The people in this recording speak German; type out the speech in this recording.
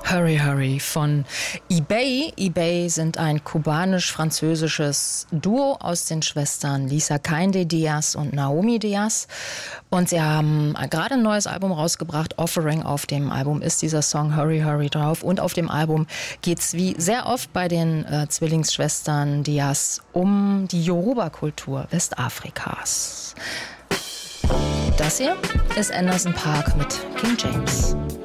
Hurry Hurry von eBay. eBay sind ein kubanisch-französisches Duo aus den Schwestern Lisa Kainde Diaz und Naomi Diaz. Und sie haben gerade ein neues Album rausgebracht, Offering. Auf dem Album ist dieser Song Hurry Hurry drauf. Und auf dem Album geht es wie sehr oft bei den Zwillingsschwestern Diaz um die Yoruba-Kultur Westafrikas. Das hier ist Anderson Paak mit King James.